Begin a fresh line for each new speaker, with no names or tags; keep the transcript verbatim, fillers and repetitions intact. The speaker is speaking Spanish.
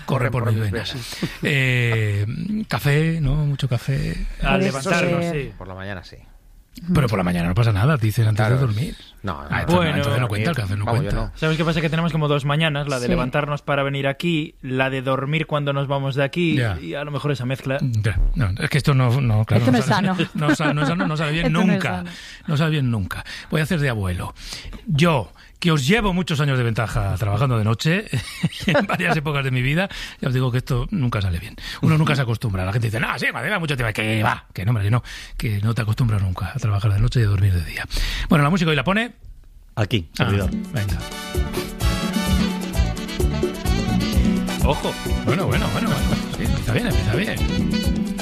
corre por, por mis venas. Eh, café, ¿no? Mucho café.
Al levantarnos, sí.
Por la mañana, sí.
Pero por la mañana no pasa nada, dicen antes
claro.
de dormir.
No, no,
ah,
bueno,
no, entonces no cuenta, el café no
vamos,
cuenta.
No.
¿Sabes qué pasa? Que tenemos como dos mañanas, la de
sí.
levantarnos para venir aquí, la de dormir cuando nos vamos de aquí,
ya.
y a lo mejor esa mezcla...
Ya. No, es que esto no, no, claro,
esto no,
no
es sano.
No, sale, no, es sano, no sale bien
esto
nunca.
No, es sano.
no sale bien nunca. Voy a hacer de abuelo. Yo, que os llevo muchos años de ventaja trabajando de noche, en varias épocas de mi vida, ya os digo que esto nunca sale bien. Uno nunca se acostumbra. La gente dice, no, sí, me lleva mucho tiempo. Que va, que no, hombre, que no. Que no te acostumbras nunca a trabajar de noche y a dormir de día. Bueno, la música hoy la pone...
Aquí,
ah,
servidor.
Venga.
Ojo.
Bueno, bueno, bueno, bueno. Sí, empieza bien, empieza bien.